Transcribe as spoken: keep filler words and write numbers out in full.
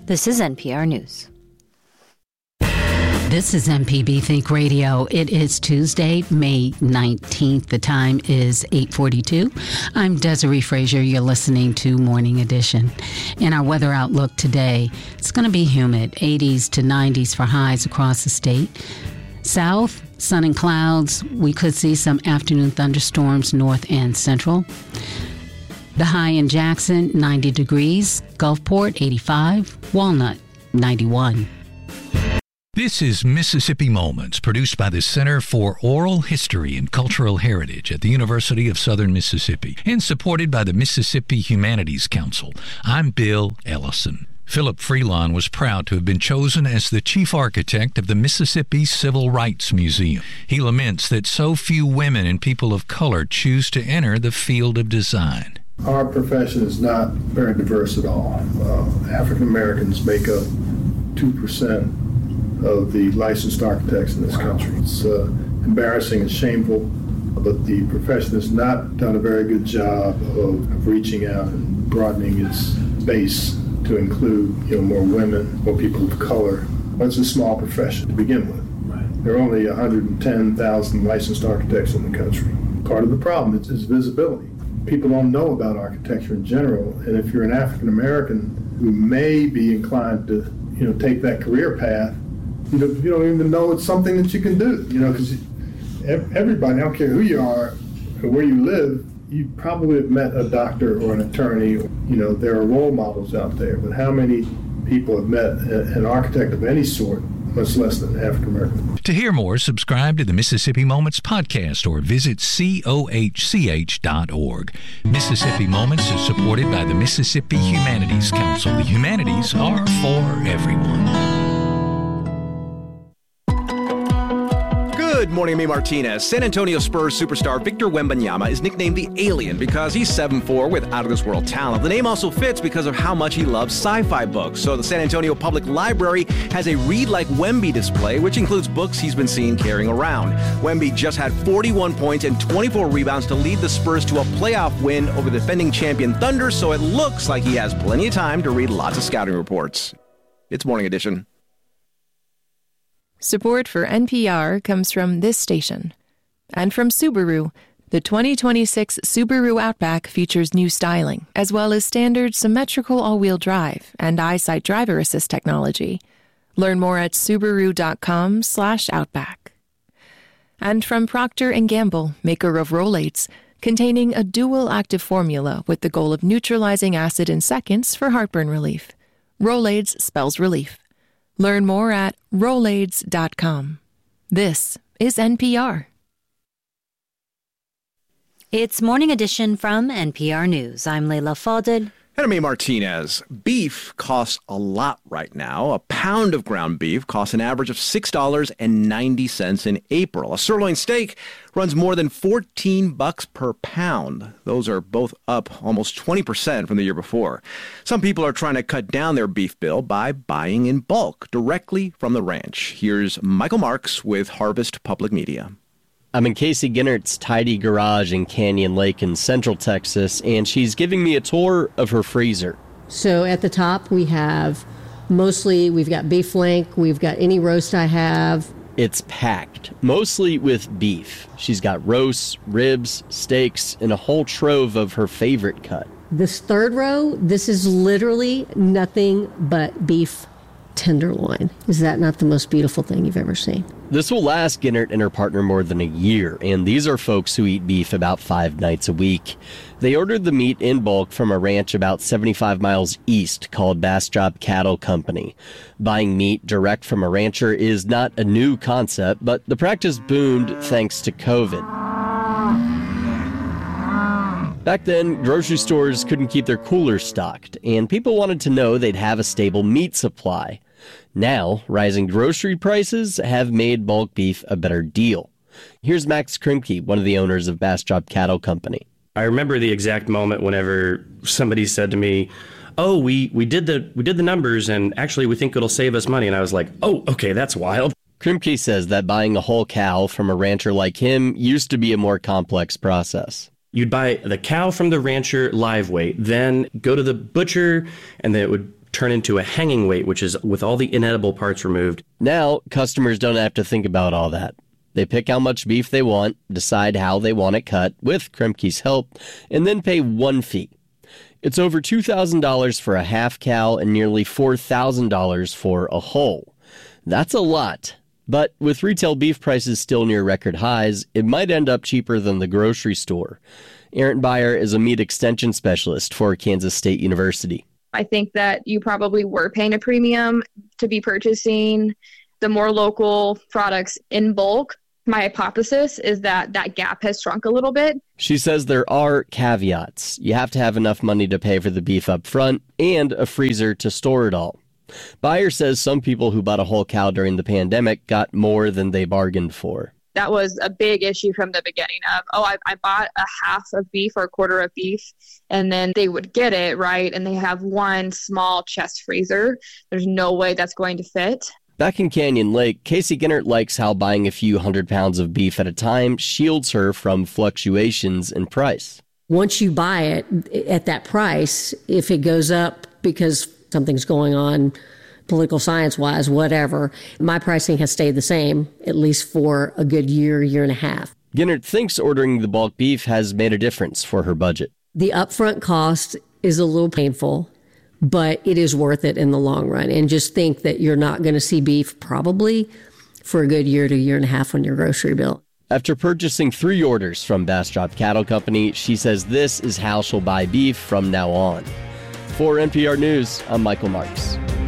This is N P R News. This is M P B Think Radio. It is Tuesday, May nineteenth. The time is eight forty-two. I'm Desiree Frazier. You're listening to Morning Edition. In our weather outlook today, it's going to be humid, eighties to nineties for highs across the state. South, sun and clouds. We could see some afternoon thunderstorms north and central. The high in Jackson, ninety degrees. Gulfport, eighty-five. Walnut, ninety-one. This is Mississippi Moments, produced by the Center for Oral History and Cultural Heritage at the University of Southern Mississippi and supported by the Mississippi Humanities Council. I'm Bill Ellison. Philip Freelon was proud to have been chosen as the chief architect of the Mississippi Civil Rights Museum. He laments that so few women and people of color choose to enter the field of design. Our profession is not very diverse at all. Uh, African Americans make up two percent of the licensed architects in this country. It's uh, embarrassing and shameful, but the profession has not done a very good job of, of reaching out and broadening its base to include, you know, more women, more people of color. Well, it's a small profession to begin with. Right. There are only one hundred ten thousand licensed architects in the country. Part of the problem is, is visibility. People don't know about architecture in general, and if you're an African American who may be inclined to, you know, take that career path, You don't, you don't even know it's something that you can do, you know, because everybody, I don't care who you are or where you live, you probably have met a doctor or an attorney. You know, there are role models out there, but how many people have met an architect of any sort, much less than African American? To hear more, subscribe to the Mississippi Moments podcast or visit C O H C H dot org. Mississippi Moments is supported by the Mississippi Humanities Council. The humanities are for everyone. Good morning, I'm Martinez. San Antonio Spurs superstar Victor Wembanyama is nicknamed the Alien because he's seven foot four with out-of-this-world talent. The name also fits because of how much he loves sci-fi books. So the San Antonio Public Library has a Read Like Wemby display, which includes books he's been seen carrying around. Wemby just had forty-one points and twenty-four rebounds to lead the Spurs to a playoff win over the defending champion Thunder, so it looks like he has plenty of time to read lots of scouting reports. It's Morning Edition. Support for N P R comes from this station. And from Subaru, the twenty twenty-six Subaru Outback features new styling, as well as standard symmetrical all-wheel drive and EyeSight driver assist technology. Learn more at Subaru.com slash Outback. And from Procter and Gamble, maker of Rolaids, containing a dual active formula with the goal of neutralizing acid in seconds for heartburn relief. Rolaids spells relief. Learn more at Rolaids dot com. This is N P R. It's Morning Edition from N P R News. I'm Layla Fadel. And I'm Martinez. Beef costs a lot right now. A pound of ground beef costs an average of six dollars and ninety cents in April. A sirloin steak runs more than fourteen bucks per pound. Those are both up almost twenty percent from the year before. Some people are trying to cut down their beef bill by buying in bulk directly from the ranch. Here's Michael Marks with Harvest Public Media. I'm in Casey Ginnert's tidy garage in Canyon Lake in Central Texas, and she's giving me a tour of her freezer. So at the top we have mostly, we've got beef flank, we've got any roast I have. It's packed, mostly with beef. She's got roasts, ribs, steaks, and a whole trove of her favorite cut. This third row, this is literally nothing but beef tenderloin. Is that not the most beautiful thing you've ever seen? This will last Ginnert and her partner more than a year, and these are folks who eat beef about five nights a week. They ordered the meat in bulk from a ranch about seventy-five miles east called Bastrop Cattle Company. Buying meat direct from a rancher is not a new concept, but the practice boomed thanks to COVID. Back then, grocery stores couldn't keep their coolers stocked, and people wanted to know they'd have a stable meat supply. Now, rising grocery prices have made bulk beef a better deal. Here's Max Krimke, one of the owners of Bastrop Cattle Company. I remember the exact moment whenever somebody said to me, oh, we, we did the we did the numbers, and actually we think it'll save us money. And I was like, oh, okay, that's wild. Krimke says that buying a whole cow from a rancher like him used to be a more complex process. You'd buy the cow from the rancher live weight, then go to the butcher, and then it would turn into a hanging weight, which is with all the inedible parts removed. Now, customers don't have to think about all that. They pick how much beef they want, decide how they want it cut with Kremke's help, and then pay one fee. It's over two thousand dollars for a half cow and nearly four thousand dollars for a whole. That's a lot. But with retail beef prices still near record highs, it might end up cheaper than the grocery store. Erin Beyer is a meat extension specialist for Kansas State University. I think that you probably were paying a premium to be purchasing the more local products in bulk. My hypothesis is that that gap has shrunk a little bit. She says there are caveats. You have to have enough money to pay for the beef up front and a freezer to store it all. Beyer says some people who bought a whole cow during the pandemic got more than they bargained for. That was a big issue from the beginning of, oh, I, I bought a half of beef or a quarter of beef, and then they would get it, right? And they have one small chest freezer. There's no way that's going to fit. Back in Canyon Lake, Casey Ginnert likes how buying a few hundred pounds of beef at a time shields her from fluctuations in price. Once you buy it at that price, if it goes up because something's going on political science-wise, whatever, my pricing has stayed the same, at least for a good year, year and a half. Ginnert thinks ordering the bulk beef has made a difference for her budget. The upfront cost is a little painful, but it is worth it in the long run. And just think that you're not going to see beef probably for a good year to year and a half on your grocery bill. After purchasing three orders from Bastrop Cattle Company, she says this is how she'll buy beef from now on. For N P R News, I'm Michael Marks.